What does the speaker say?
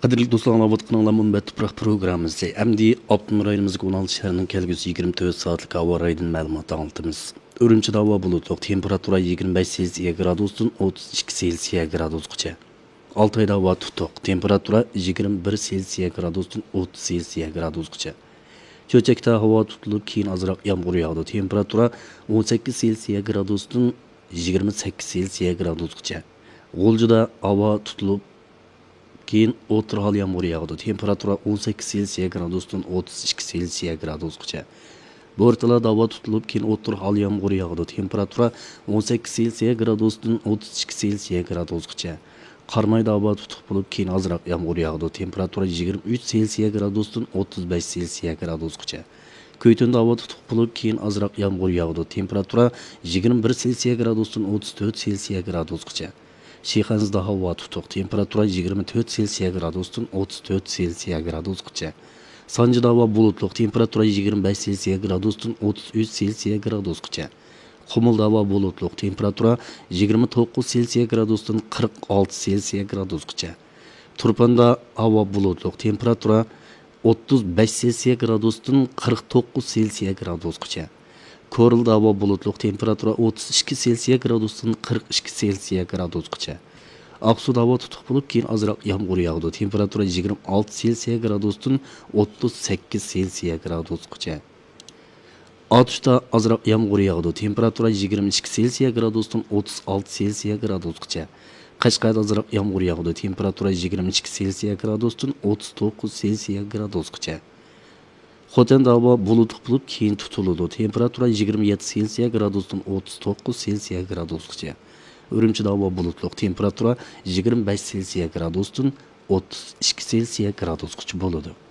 Qadrli do'stlar, navbatqaninglar munbat tuproq programmasi. Amdi Optim rayonimizga 16 shahrining kelgusi 24 soatlik havo rayonidan ma'lumot olamiz. Urumchida havo bulutli, temperatura 25 Selsiya gradusdan 32 Selsiya gradusgacha. Oltoyda havo tutuq, temperatura 21 Selsiya gradusdan 30 Selsiya gradusgacha. Cho'chakda havo tutilib, keyin ozroq yomg'ir yog'di. Temperatura 18 Selsiya gradusdan 28 Selsiya gradusgacha. G'uljida havo tutilib, keyin o'tirhol yomg'ir yog'di. Temperatura 18 Selsiya gradusdan 32 Selsiya gradusgacha. Bo'rtalarda havo tutilib, keyin o'tirhol yomg'ir yog'di. Temperatura 18 Selsiya gradusdan 32 Selsiya gradusgacha. Qarmayda havo tutib bo'lib, keyin ozroq yomg'ir yog'di. Temperatura 23 Selsiya gradusdan 35 Selsiya gradusgacha. Ko'ytunda havo tutib bo'lib, keyin ozroq yomg'ir yog'di. Temperatura 21 Selsiya gradusdan 34 Selsiya gradusgacha. Shixanzda havo tutuq, temperatura 24 Selsiya gradusdan 34 Selsiya gradusgacha. Sanjida havo bulutli, temperatura 25 Selsiya gradusdan 33 Selsiya gradusgacha. Qumulda havo bulutli, temperatura 29 Selsiya gradusdan 46 Selsiya gradusgacha. Turpanda havo bulutli, temperatura 35 Selsiya gradusdan 49 Selsiya gradusgacha. Korilda havo bulutli, temperatura 32 Selsiya gradusdan 42 Selsiya gradusgacha. Aqsuda havo tutuq bo'lib, keyin ozroq yomg'ir yog'di. Temperatura 26 Selsiya gradusdan 38 Selsiya gradusgacha. Otishda ozroq yomg'ir yog'di. Temperatura 22 Selsiya gradusdan 36 Selsiya gradusgacha. Qashqarda ozroq yomg'ir yog'di. Temperatura 22 Selsiya gradusdan 39 Selsiya gradusgacha. Xotanda havo bulutli bo'lib, keyin tutiladi. Temperatura 27 Selsiya gradusdan 39 Selsiya gradusgacha. Urumchida havo bulutli, temperatura 25 Selsiya gradusdan 32 Selsiya gradusgacha bo'ladi.